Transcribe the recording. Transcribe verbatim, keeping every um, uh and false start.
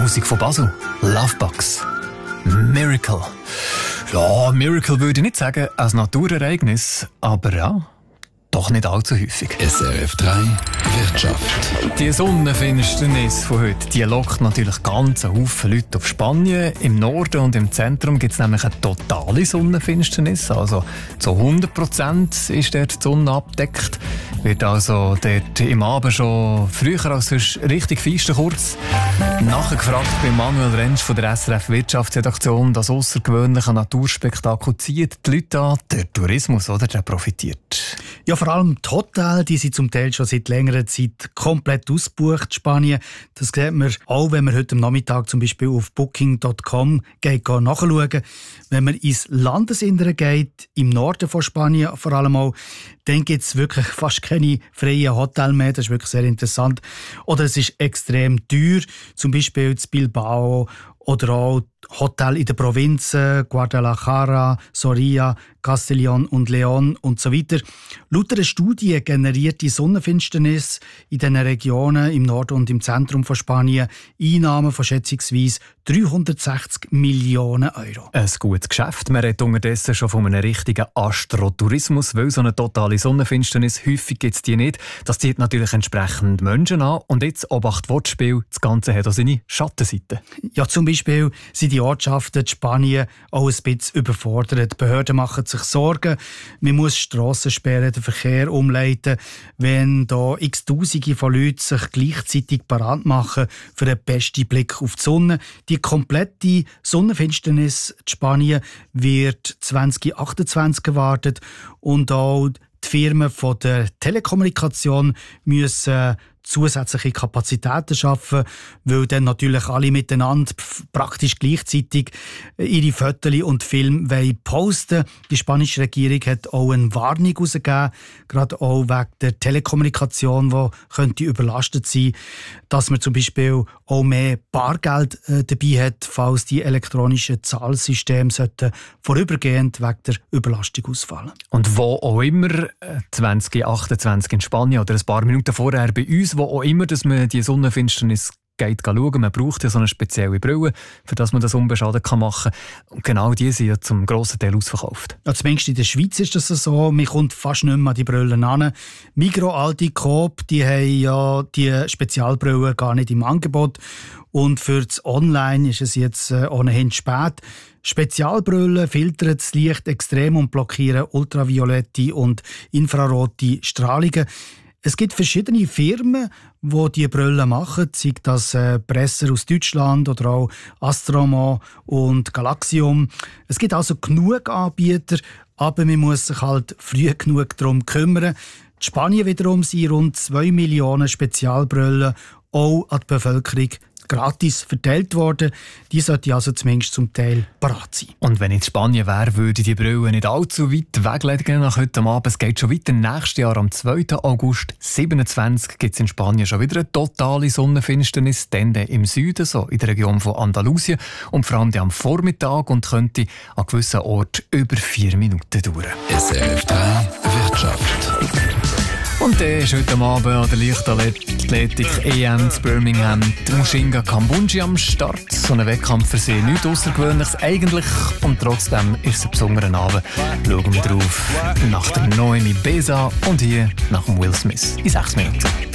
Musik von Basel. Lovebox. Miracle. Ja, Miracle würde ich nicht sagen als Naturereignis, aber ja, doch nicht allzu häufig. S R F drei Wirtschaft. Die Sonnenfinsternis von heute, die lockt natürlich ganz einen Haufen Leute auf Spanien. Im Norden und im Zentrum gibt es nämlich eine totale Sonnenfinsternis. Also zu hundert Prozent ist dort die Sonne abgedeckt. Wird also dort im Abend schon früher als sonst richtig feisten kurz. Nachher gefragt bei Manuel Rentsch von der S R F Wirtschaftsredaktion, das außergewöhnliche Naturspektakel zieht die Leute an. Der Tourismus, oder, der profitiert. Ja, vor allem die Hotels, die sind zum Teil schon seit längerer Zeit komplett ausgebucht in Spanien. Das sieht man auch, wenn man heute am Nachmittag zum Beispiel auf booking Punkt com geht, geht nachschauen. Wenn man ins Landesinnere geht, im Norden von Spanien vor allem auch, dann gibt es wirklich fast keine freien Hotels mehr. Das ist wirklich sehr interessant. Oder es ist extrem teuer, zum Beispiel in Bilbao oder auch Hotel in den Provinzen, Guadalajara, Soria, Castellón und León und so weiter. Laut einer Studie generiert die Sonnenfinsternis in diesen Regionen im Norden und im Zentrum von Spanien Einnahmen von schätzungsweise dreihundertsechzig Millionen Euro. Ein gutes Geschäft. Man redet unterdessen schon von einem richtigen Astrotourismus, weil so eine totale Sonnenfinsternis, häufig gibt es die nicht. Das zieht natürlich entsprechend Menschen an. Und jetzt, Obacht Wortspiel, das Ganze hat auch seine Schattenseite. Ja, zum Beispiel sind die Ortschaften in Spanien auch ein bisschen überfordert. Die Behörden machen sich Sorgen. Man muss Strassen sperren, den Verkehr umleiten, wenn da x Tausende von Leuten sich gleichzeitig parat machen für den besten Blick auf die Sonne. Die komplette Sonnenfinsternis in Spanien wird zwanzig achtundzwanzig erwartet und auch die Firmen von der Telekommunikation müssen zusätzliche Kapazitäten schaffen, weil dann natürlich alle miteinander praktisch gleichzeitig ihre Fotos und Filme posten. Die spanische Regierung hat auch eine Warnung herausgegeben, gerade auch wegen der Telekommunikation, die könnte überlastet sein, dass man zum Beispiel auch mehr Bargeld äh, dabei hat, falls die elektronischen Zahlsysteme sollten vorübergehend wegen der Überlastung ausfallen. Und wo auch immer, zwanzig achtundzwanzig in Spanien oder ein paar Minuten vorher bei uns, wo auch immer, dass man die Sonnenfinsternis geht schauen. Man braucht ja so eine spezielle Brille, für das man das unbeschadet machen kann. Und genau die sind ja zum grossen Teil ausverkauft. Ja, zumindest in der Schweiz ist das so. Man kommt fast nicht mehr an die Brillen an. Migros, Aldi, Coop, die haben ja die Spezialbrillen gar nicht im Angebot. Und für das Online ist es jetzt ohnehin spät. Spezialbrillen filtern das Licht extrem und blockieren ultraviolette und infrarote Strahlungen. Es gibt verschiedene Firmen, die diese Brillen machen, sei das äh, Bresser aus Deutschland oder auch Astromo und Galaxium. Es gibt also genug Anbieter, aber man muss sich halt früh genug darum kümmern. In Spanien wiederum sind rund zwei Millionen Spezialbrillen auch an die Bevölkerung gratis verteilt worden. Die sollte also zumindest zum Teil parat sein. Und wenn ich in Spanien wäre, würde ich die Brille nicht allzu weit weglegen nach heute Abend. Es geht schon weiter. Nächstes Jahr, am zweiten August siebenundzwanzig, gibt es in Spanien schon wieder eine totale Sonnenfinsternis. Dann im Süden, so in der Region von Andalusien. Und vor allem am Vormittag und könnte an gewissen Orten über vier Minuten dauern. S R F drei Wirtschaft. Und der ist heute Abend an der Leichtathletik E M in Birmingham die Mushinga Kambunji am Start. So ein Wettkampf für sie, nichts Außergewöhnliches eigentlich. Und trotzdem ist es ein besonderer Abend. Schauen wir drauf nach der Noemi Besa und hier nach dem Will Smith in sechs Minuten.